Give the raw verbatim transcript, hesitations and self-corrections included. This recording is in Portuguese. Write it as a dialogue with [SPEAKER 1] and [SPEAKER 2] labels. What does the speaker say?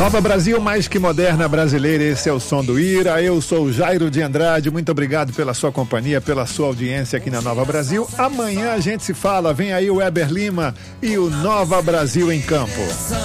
[SPEAKER 1] Nova Brasil, mais que moderna brasileira, esse é o som do Ira. Eu sou o Jairo de Andrade, muito obrigado pela sua companhia, pela sua audiência aqui na Nova Brasil. Amanhã a gente se fala, vem aí o Weber Lima e o Nova Brasil em Campo.